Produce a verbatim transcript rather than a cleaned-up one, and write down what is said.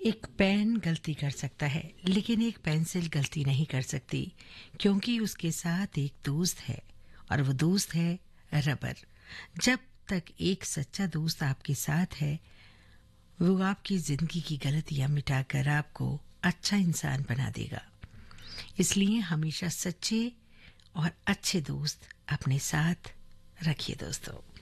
एक पेन गलती कर सकता है, लेकिन एक पेंसिल गलती नहीं कर सकती, क्योंकि उसके साथ एक दोस्त है और वो दोस्त है रबर। जब तक एक सच्चा दोस्त आपके साथ है, वो आपकी जिंदगी की गलतियां मिटाकर आपको अच्छा इंसान बना देगा। इसलिए हमेशा सच्चे और अच्छे दोस्त अपने साथ रखिए दोस्तों।